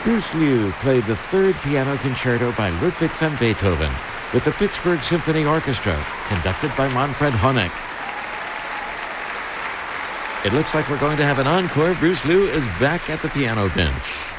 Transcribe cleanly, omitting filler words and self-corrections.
Bruce Liu played the third piano concerto by Ludwig van Beethoven with the Pittsburgh Symphony Orchestra, conducted by Manfred Honeck. It looks like we're going to have an encore. Bruce Liu is back at the piano bench.